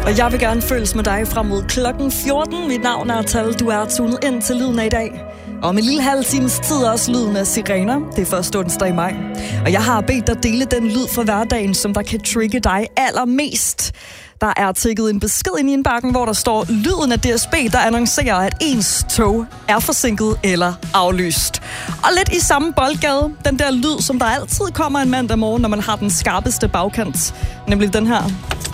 Og jeg vil gerne følges med dig frem mod klokken 14. Mit navn er Tal. Du er tunet ind til lyden af i dag. Og om en lille halv times tid også lyden af sirener. Det er først onsdag i maj. Og jeg har bedt dig dele den lyd fra hverdagen, som der kan trigge dig allermest. Der er tækket en besked ind i indbakken, hvor der står lyden af DSB, der annoncerer, at ens tog er forsinket eller aflyst. Og lidt i samme boldgade, den der lyd, som der altid kommer en mandag morgen, når man har den skarpeste bagkant. Nemlig den her.